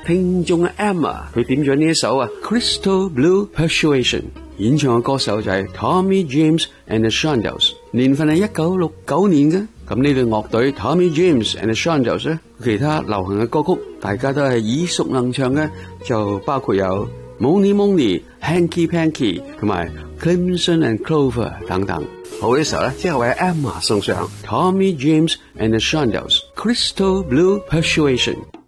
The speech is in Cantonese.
聽眾 Emma 佢點咗呢一首Crystal Blue Persuasion， 演唱嘅歌手就係 Tommy James and the Shondells， 年份係1969年嘅。咁呢隊樂隊 Tommy James and the Shondells 咧，其他流行嘅歌曲大家都係耳熟能詳嘅，就包括有 Money Money、Hanky Panky 同埋 Crimson and Clover 等等。好，呢時候咧，即係為 Emma 送上 Tommy James and the Shondells Crystal Blue Persuasion。